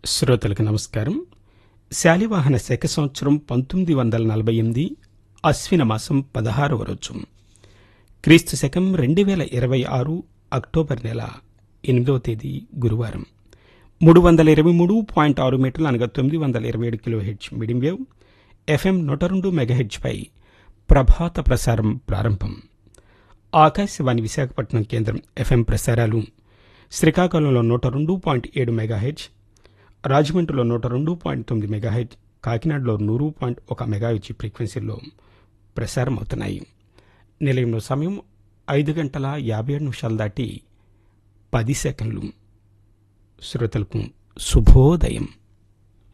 శ్రోతలకు నమస్కారం. శాలివాహన శక సంవత్సరం 1948 అశ్విన మాసం 16వ రోజు, క్రీస్తు శకం 2026 అక్టోబర్ నెల 8వ తేదీ గురువారం. 323.6 మీటర్లు అనగా 927 kilohertz medium wave, FM 102 megahertz పై ప్రభాత ప్రసారం ప్రారంభం. ఆకాశవాణి విశాఖపట్నం కేంద్రం FM ప్రసారాలు శ్రీకాకుళంలో 102.7 మెగాహెర్ట్జ్, రాజమండ్రిలో 102.9 మెగాహెర్ట్జ్, కాకినాడలో 100.1 మెగాహెర్ట్జ్ ఫ్రీక్వెన్సీల్లో ప్రసారం అవుతున్నాయి. నిలయంలో సమయం 5:57 దాటి 10 సెకండ్లు. శ్రోతలకు శుభోదయం.